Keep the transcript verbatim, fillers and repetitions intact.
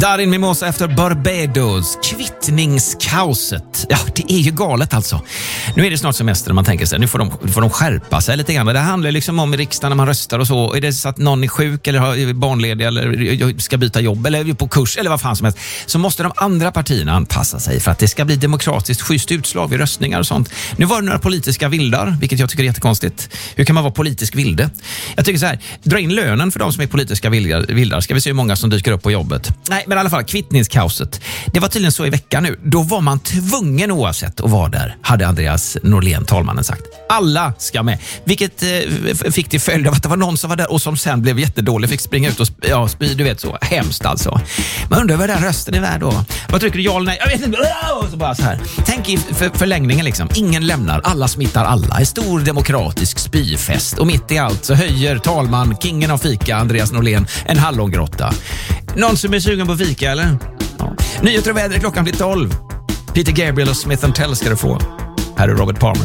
Darin Mimosa efter Barbados. Kvittningskaoset. Ja, det är ju galet alltså. Nu är det snart semester och man tänker sig, nu får de, får de skärpa sig lite grann. Det handlar liksom om i riksdagen när man röstar och så. Är det så att någon är sjuk eller har barnledig eller ska byta jobb eller är på kurs eller vad fan som helst, så måste de andra partierna anpassa sig för att det ska bli demokratiskt schysst utslag vid röstningar och sånt. Nu var det några politiska vildar, vilket jag tycker är jättekonstigt. Hur kan man vara politisk vilde? Jag tycker så här, dra in lönen för de som är politiska vildar. Ska vi se hur många som dyker upp på jobbet. Nej, men i alla fall, kvittningskaoset. Det var tydligen så i veckan nu. Då var man tvungen oavsett att vara där, hade Andreas Norlén, talmannen, sagt. Alla ska med. Vilket eh, fick till följd av att det var någon som var där och som sen blev jättedålig, fick springa ut och sp- ja, spy, du vet så. Hemskt alltså. Man undrar vad den rösten är värd då. Vad trycker du, ja eller nej? Jag vet inte. Så bara så här. Tänk i för- förlängningen liksom. Ingen lämnar, alla smittar alla. En stor demokratisk spyfest. Och mitt i allt så höjer talman, kingen av fika, Andreas Norlén, en hallongrotta. Någon som är sugen på fika, eller? Ja. Nyheter och väder, klockan blir tolv. Peter Gabriel och Smith and Tell ska du få. Här är Robert Palmer.